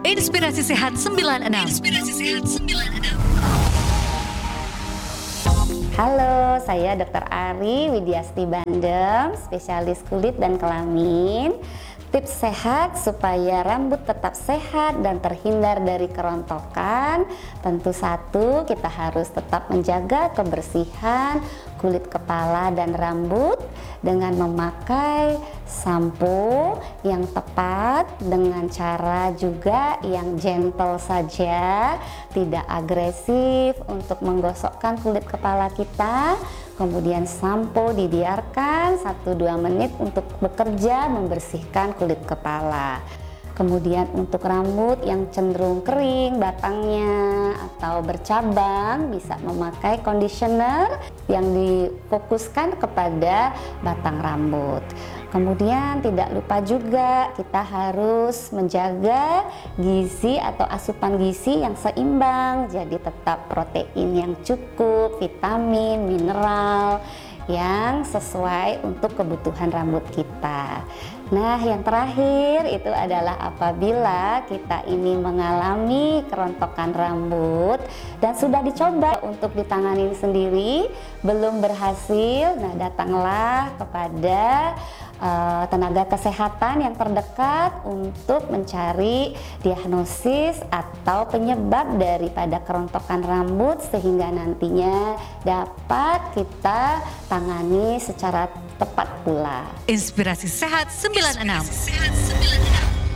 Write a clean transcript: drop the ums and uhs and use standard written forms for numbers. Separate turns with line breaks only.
Inspirasi Sehat 96.
Halo, saya Dr. Ari Widiasti Bandem, spesialis kulit dan kelamin. Tips sehat supaya rambut tetap sehat dan terhindar dari kerontokan. Tentu satu, kita harus tetap menjaga kebersihan kulit kepala dan rambut dengan memakai sampo yang tepat, dengan cara juga yang gentle saja, tidak agresif untuk menggosokkan kulit kepala kita. Kemudian sampo dibiarkan 1-2 menit untuk bekerja membersihkan kulit kepala. Kemudian untuk rambut yang cenderung kering batangnya atau bercabang, bisa memakai conditioner yang difokuskan kepada batang rambut. Kemudian tidak lupa juga kita harus menjaga gizi atau asupan gizi yang seimbang, jadi tetap protein yang cukup, vitamin, mineral yang sesuai untuk kebutuhan rambut kita. Nah, yang terakhir itu adalah apabila kita ini mengalami kerontokan rambut dan sudah dicoba untuk ditangani sendiri belum berhasil, nah datanglah kepada tenaga kesehatan yang terdekat untuk mencari diagnosis atau penyebab daripada kerontokan rambut sehingga nantinya dapat kita tangani secara tepat pula.
Inspirasi Sehat 96.